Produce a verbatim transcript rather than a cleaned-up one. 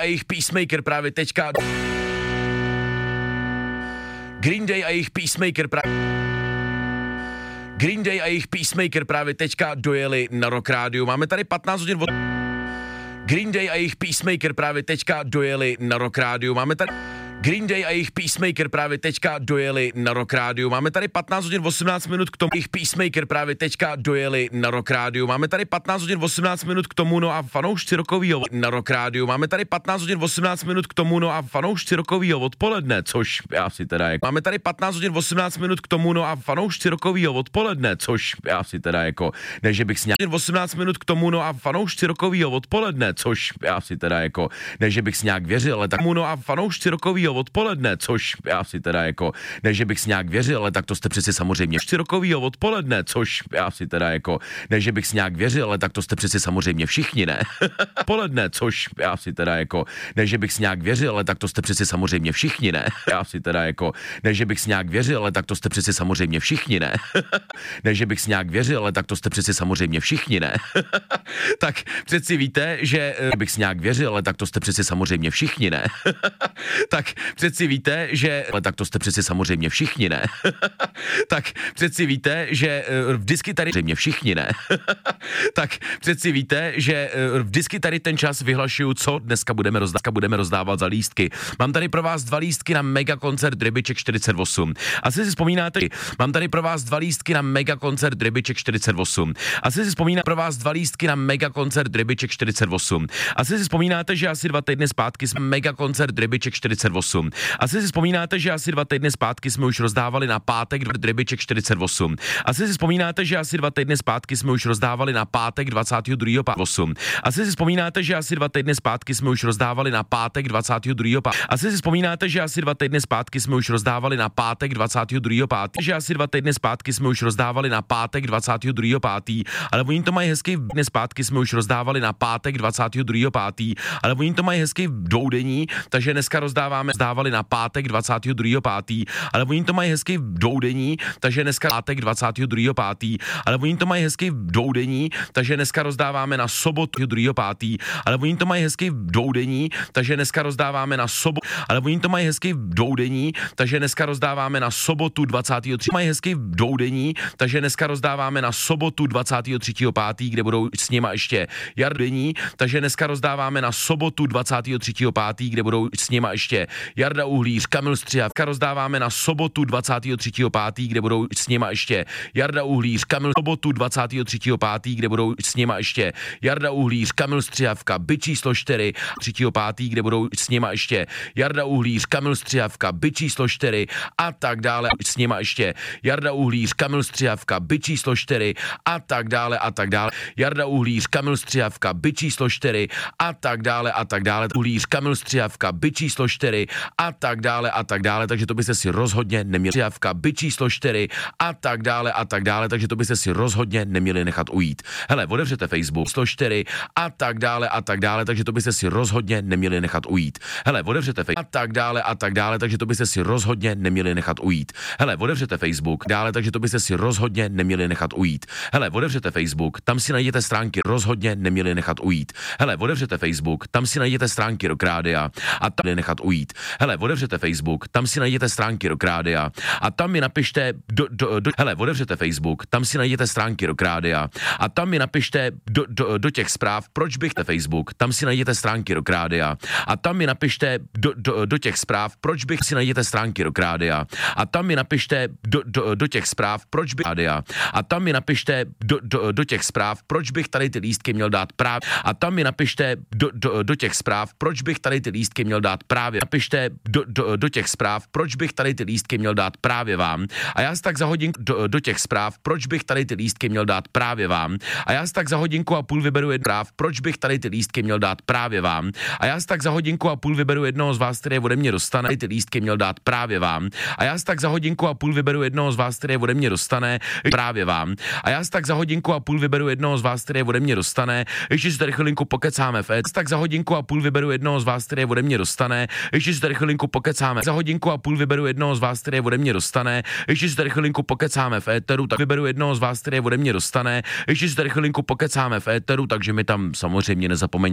a jejich Peacemaker právě teďka. Green Day a jejich Peacemaker právě... Green Day a jejich Peacemaker právě teďka dojeli na Rock Rádiu. Máme tady patnáct hodin od... Green Day a jejich Peacemaker právě teďka dojeli na Rock Rádiu. Máme tady... Green Day a jejich Peacemaker právě teďka dojeli na Rock Rádiu. Máme tady patnáct hodin osmnáct minut k tomu. Jejich Peacemaker právě teďka dojeli na Rock Rádiu. Máme tady patnáct hodin osmnáct minut k tomu, no a fanoušci rockovýho na Rock Rádiu. Máme tady patnáct hodin osmnáct minut k tomu, no a fanoušci rockovýho odpoledne, což já si teda jako... Máme tady patnáct hodin osmnáct minut k tomu, no a fanoušci rockovýho odpoledne, což já si teda jako... Ne, že bych si nějak... osmnáct minut k tomu, no a fanoušci rockovýho odpoledne, což já si teda jako... Ne, že bych si nějak věřil, ale tak... No a fanoušci rockovýho odpoledne, což já si teda jako, ne, že bych si nějak věřil, ale tak to jste přeci samozřejmě rokovýho odpoledne, což já si teda jako, ne, že bych si nějak věřil, ale tak to jste přeci samozřejmě všichni, ne? Poledne, což já si teda jako, ne, že bych si nějak věřil, ale tak to jste přeci samozřejmě všichni, ne? Já si teda jako, ne, že bych si nějak věřil, ale tak to jste přeci samozřejmě všichni, ne? Ne, že bych si nějak věřil, ale tak to jste přeci samozřejmě všichni, ne? Tak přeci víte, že bych si nějak věřil, ale tak to jste přeci samozřejmě všichni, ne? Tak přeci víte, že... Ale tak to jste přeci samozřejmě všichni, ne? Tak přeci víte, že vždycky tady... Samozřejmě všichni, ne? Tak přeci víte, že vždycky tady ten čas vyhlašuju, co dneska budeme, rozdá... budeme rozdávat za lístky. Mám tady pro vás dva lístky na mega koncert Rybiček čtyřicet osm. Asi si vzpomínáte... Mám tady pro vás dva lístky na mega koncert Rybiček čtyřicet osm. Asi si vzpomínáte pro vás dva lístky na mega koncert Rybiček čtyřicet osm. Asi si vzpomínáte, že asi dva týdny zpátky jsme mega koncert Rybiček čtyřicet osm. Asi si vzpomínáte, že asi dva týdny zpátky jsme už rozdávali na pátek Rybiček čtyřicet osm. Asi si vzpomínáte, že asi dva týdny zpátky jsme už rozdávali na pátek dvacátého druhého osm. Asi si vzpomínáte, že asi dva týdny zpátky jsme už rozdávali na pátek dvacátého druhého Asi si vzpomínáte, že asi dva týdny zpátky jsme už rozdávali na pátek dvacátého druhého Že asi dva týdny zpátky jsme už rozdávali na pátek dvacátého druhého Ale oni to mají hezky, dny zpátky jsme už rozdávali na pátek dvacátého druhého Ale oni to mají hezky v doudení, takže dneska rozdáváme, rozdávali na pátek dvacátého druhého Ale oni to mají hezky v doudení, takže dneska pátek dvacátého druhého Ale oni to mají hezky v doudení, takže dneska rozdáváme na sobotu druhého Ale oni to mají hezky v doudení, takže dneska rozdáváme na sobotu. Ale oni to mají hezky v doudení, takže dneska rozdáváme na sobotu dvacátého třetího Mají hezky v doudení, takže dneska rozdáváme na sobotu dvacátého třetího pátého kde budou s nima ještě Jardení, takže dneska rozdáváme na sobotu dvacátého třetího pátého kde budou s nima ještě Jarda Uhlíř, Kamil Střihavka, rozdáváme na sobotu dvacátého třetího pátého kde budou s nima ještě Jarda Uhlíř, Kamil, sobotu dvacátého třetího pátého kde budou s nima ještě Jarda Uhlíř, Kamil Střihavka, byt číslo čtyři, třetího pátého kde budou s nima ještě Jarda Uhlíř, Kamil Střihavka, byt číslo čtyři a tak dále, s nima ještě Jarda Uhlíř, Kamil Střihavka, byt číslo čtyři a tak dále a tak dále. Jarda Uhlíř, Kamil Střihavka, byt číslo čtyři a tak dále a tak dále. Uhlíř, Kamil Střihavka, byt číslo čtyři a tak dále a tak dále, takže to byste si rozhodně neměli. Střihavka, byt číslo čtyři a tak dále a tak dále, takže to byste si rozhodně neměli nechat ujít. Hele, otevřete Facebook, číslo čtyři a tak dále a tak dále, takže to byste si rozhodně neměli nechat ujít. Hele, otevřete Facebook a tak dále a tak dále, takže to byste si rozhodně neměli nechat ujít. Hele, otevřete Facebook dále, takže to byste si rozhodně neměli nechat ujít. Hele, otevřete Facebook, tam si najdete stránky, rozhodně neměli nechat ujít. Hele, otevřete Facebook, tam si najdete stránky Rock Rádia a tam nechat ujít. Hele, otevřete Facebook, tam si najdete stránky Rock Rádia a tam mi napište do, do, do hele, otevřete Facebook, tam si najdete stránky Rock Rádia a tam mi napište do, do, do těch zpráv, proč bych Facebook, tam si najdete stránky Rock Rádia a tam mi napište do, do, do těch zpráv, proč bych si najdete stránky Rock Rádia a tam mi napište do, do, do těch zpráv, proč bych rádia a tam mi napište do, do, do těch zpráv, proč bych tady ty lístky měl dát právě a tam mi napište do, do, do těch zpráv, proč bych tady ty lístky měl dát právě napište do, do, do těch zpráv, proč bych tady ty lístky měl dát právě vám a já si tak za hodinku do, do těch zpráv, proč bych tady ty lístky měl dát právě vám a já si tak za hodinku a půl vyberu jedno zpráv, proč bych tady ty lístky měl dát právě vám a já si tak za hodinku a půl vyberu jednoho z vás, který ode mě dostane, ty lístky měl dát právě vám a já si tak za hodinku a půl vyberu jednoho z vás, který ode mě dostane právě vám a já si tak za hodinku a půl vyberu jednoho z vás, který ode mě dostane, ještě si tady chvilinku pokecáme v tak za hodinku a půl vyberu jednoho z vás, který ode mě dostane, ještě si tady chvilinku pokecáme za hodinku a půl vyberu jednoho z vás, který ode mě dostane, ještě si tady chvilinku pokecáme v éteru, tak vyberu jednoho z vás, který ode mě dostane, ještě si tady chvilinku pokecáme v éteru, takže mi tam samozřejmě nezapomeňte